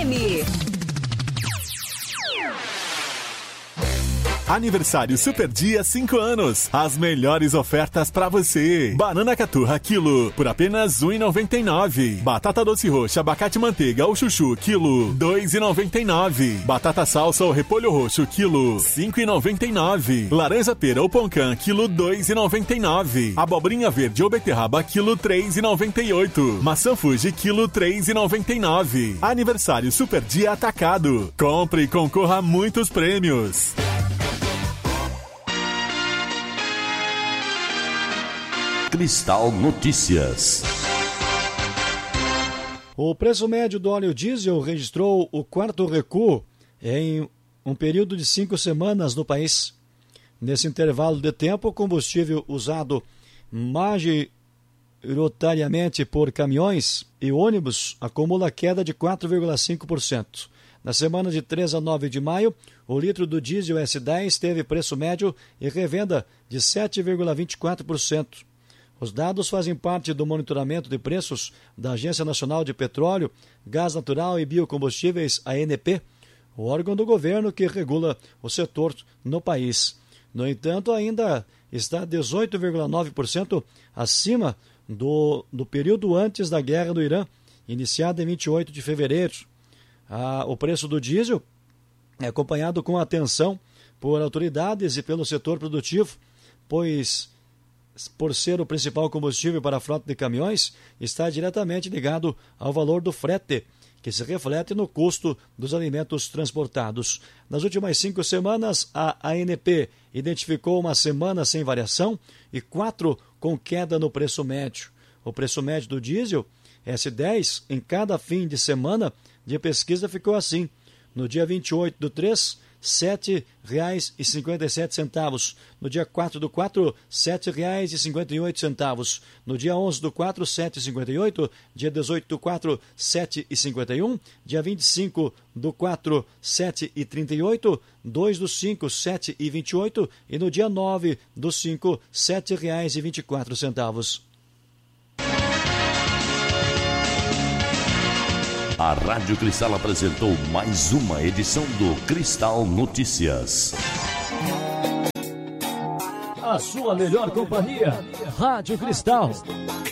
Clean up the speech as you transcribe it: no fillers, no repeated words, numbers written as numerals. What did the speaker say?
FM. Aniversário Super Dia 5 anos. As melhores ofertas pra você. Banana caturra quilo por apenas R$ 1,99. Batata doce roxa, abacate manteiga ou chuchu quilo R$ 2,99. Batata salsa ou repolho roxo quilo R$ 5,99. Laranja pera ou poncã quilo R$ 2,99. Abobrinha verde ou beterraba quilo R$ 3,98. Maçã Fuji quilo R$ 3,99. Aniversário Super Dia atacado. Compre e concorra a muitos prêmios. Cristal Notícias. O preço médio do óleo diesel registrou o quarto recuo em um período de 5 semanas no país. Nesse intervalo de tempo, o combustível usado majoritariamente por caminhões e ônibus acumula queda de 4,5%. Na semana de 3 a 9 de maio, o litro do diesel S10 teve preço médio e revenda de 7,24%. Os dados fazem parte do monitoramento de preços da Agência Nacional de Petróleo, Gás Natural e Biocombustíveis, ANP, o órgão do governo que regula o setor no país. No entanto, ainda está 18,9% acima do período antes da guerra do Irã, iniciada em 28 de fevereiro. O preço do diesel é acompanhado com atenção por autoridades e pelo setor produtivo, pois, por ser o principal combustível para a frota de caminhões, está diretamente ligado ao valor do frete, que se reflete no custo dos alimentos transportados. Nas últimas 5 semanas, a ANP identificou uma semana sem variação e 4 com queda no preço médio. O preço médio do diesel S10 em cada fim de semana de pesquisa ficou assim. No dia 28/3, R$ 7,57. No dia 4/4, R$ 7,58. No dia 11/4, R$ 7,58. Dia 18/4, R$ 7,51. Dia 25/4, R$ 7,38. 2/5, R$ 7,28. E no dia 9/5, R$ 7,24. A Rádio Cristal apresentou mais uma edição do Cristal Notícias. A sua melhor companhia, Rádio Cristal.